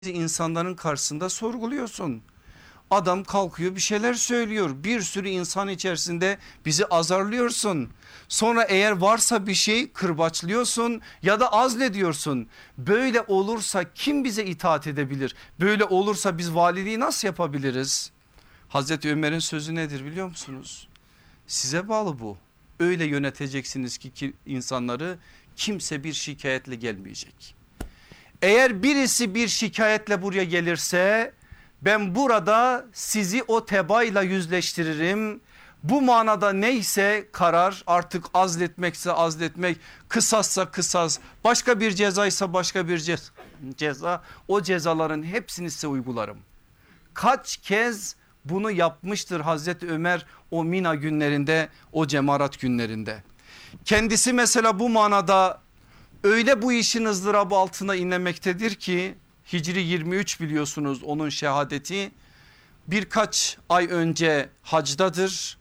insanların karşısında sorguluyorsun. Adam kalkıyor bir şeyler söylüyor. Bir sürü insan içerisinde bizi azarlıyorsun. Sonra eğer varsa bir şey kırbaçlıyorsun ya da azlediyorsun. Böyle olursa kim bize itaat edebilir? Böyle olursa biz valiliği nasıl yapabiliriz? Hazreti Ömer'in sözü nedir biliyor musunuz? Size bağlı bu. Öyle yöneteceksiniz ki insanları, kimse bir şikayetle gelmeyecek. Eğer birisi bir şikayetle buraya gelirse ben burada sizi o tebaayla yüzleştiririm. Bu manada neyse karar, artık azletmekse azletmek, kısassa kısas, başka bir cezaysa başka bir ceza, o cezaların hepsini size uygularım. Kaç kez bunu yapmıştır Hazreti Ömer o Mina günlerinde, o cemarat günlerinde. Kendisi mesela bu manada öyle bu işin ızdırabı altına inlemektedir ki Hicri 23 biliyorsunuz onun şehadeti. Birkaç ay önce hacdadır.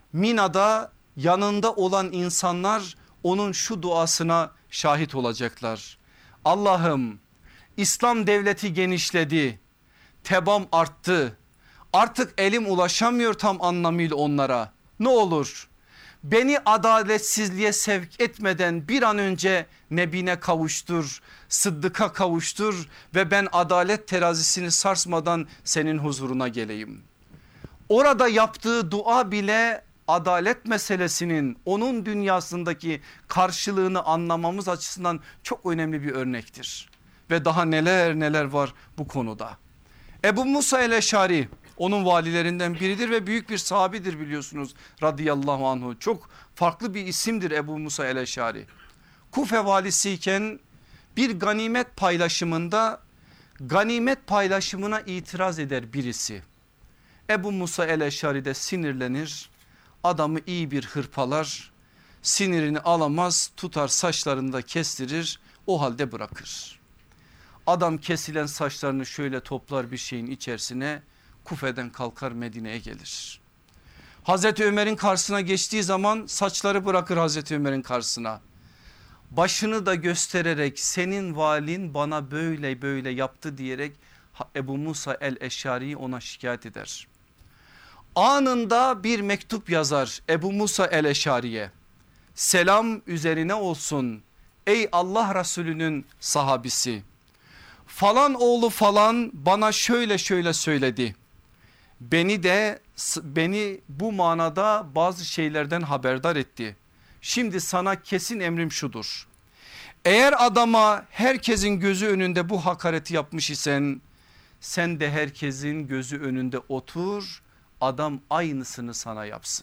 Mina'da yanında olan insanlar onun şu duasına şahit olacaklar. Allah'ım, İslam devleti genişledi, tebam arttı, artık elim ulaşamıyor tam anlamıyla onlara. Ne olur beni adaletsizliğe sevk etmeden bir an önce Nebine kavuştur, Sıddık'a kavuştur ve ben adalet terazisini sarsmadan senin huzuruna geleyim. Orada yaptığı dua bile adalet meselesinin onun dünyasındaki karşılığını anlamamız açısından çok önemli bir örnektir. Ve daha neler neler var bu konuda. Ebu Musa el-Eşari onun valilerinden biridir ve büyük bir sahabidir biliyorsunuz radıyallahu anhu. Çok farklı bir isimdir Ebu Musa el-Eşari. Kufe valisiyken bir ganimet paylaşımında ganimet paylaşımına itiraz eder birisi. Ebu Musa el-Eşari de sinirlenir, adamı iyi bir hırpalar, sinirini alamaz, tutar saçlarını da kestirir, o halde bırakır. Adam kesilen saçlarını şöyle toplar bir şeyin içerisine, Kufe'den kalkar Medine'ye gelir. Hazreti Ömer'in karşısına geçtiği zaman saçları bırakır Hazreti Ömer'in karşısına. Başını da göstererek senin valin bana böyle böyle yaptı diyerek Ebu Musa el-Eşari'yi ona şikayet eder. Anında bir mektup yazar Ebu Musa el-Eşari'ye. Selam üzerine olsun ey Allah Resulü'nün sahabisi. Falan oğlu falan bana şöyle şöyle söyledi. Beni bu manada bazı şeylerden haberdar etti. Şimdi sana kesin emrim şudur. Eğer adama herkesin gözü önünde bu hakareti yapmış isen sen de herkesin gözü önünde otur, adam aynısını sana yapsın.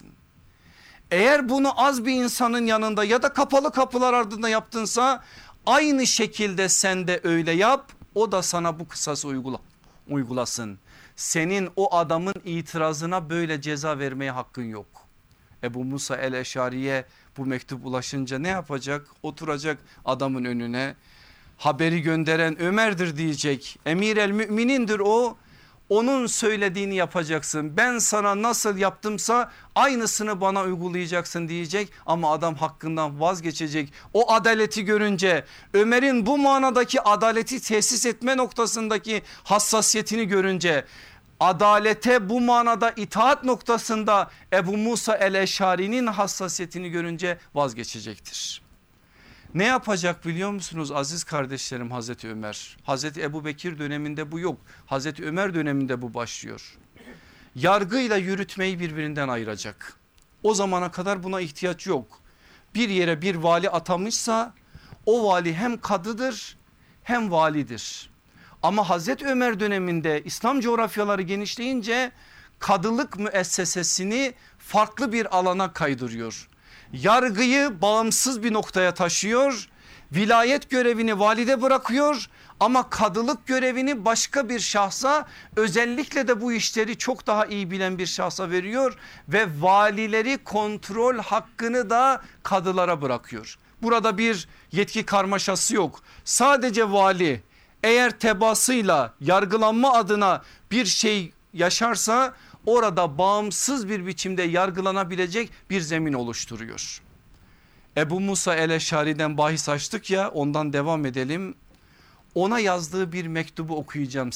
Eğer bunu az bir insanın yanında ya da kapalı kapılar ardında yaptınsa aynı şekilde sen de öyle yap, o da sana bu kısası uygulasın. Senin o adamın itirazına böyle ceza vermeye hakkın yok. Ebu Musa el-Eşari'ye bu mektup ulaşınca ne yapacak? Oturacak adamın önüne, haberi gönderen Ömer'dir diyecek. Emir el müminindir o. Onun söylediğini yapacaksın. Ben sana nasıl yaptımsa aynısını bana uygulayacaksın diyecek. Ama adam hakkından vazgeçecek. O adaleti görünce, Ömer'in bu manadaki adaleti tesis etme noktasındaki hassasiyetini görünce, adalete bu manada itaat noktasında Ebu Musa el-Eşari'nin hassasiyetini görünce vazgeçecektir. Ne yapacak biliyor musunuz aziz kardeşlerim Hazreti Ömer? Hazreti Ebu Bekir döneminde bu yok. Hazreti Ömer döneminde bu başlıyor. Yargıyla yürütmeyi birbirinden ayıracak. O zamana kadar buna ihtiyaç yok. Bir yere bir vali atamışsa o vali hem kadıdır hem validir. Ama Hazreti Ömer döneminde İslam coğrafyaları genişleyince kadılık müessesesini farklı bir alana kaydırıyor. Yargıyı bağımsız bir noktaya taşıyor, vilayet görevini valide bırakıyor ama kadılık görevini başka bir şahsa, özellikle de bu işleri çok daha iyi bilen bir şahsa veriyor ve valileri kontrol hakkını da kadılara bırakıyor. Burada bir yetki karmaşası yok. Sadece vali eğer tebaasıyla yargılanma adına bir şey yaşarsa orada bağımsız bir biçimde yargılanabilecek bir zemin oluşturuyor. Ebu Musa el-Eşari'den bahis açtık ya, ondan devam edelim. ona yazdığı bir mektubu okuyacağım